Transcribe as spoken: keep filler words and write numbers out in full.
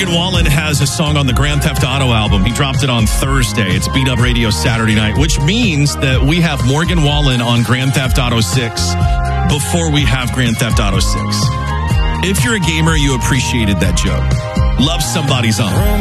Morgan Wallen has a song on the Grand Theft Auto album. He dropped it on Thursday. It's Beat Up Radio Saturday night, which means that we have Morgan Wallen on Grand Theft Auto six before we have Grand Theft Auto six. If you're a gamer, you appreciated that joke. Love Somebody's On.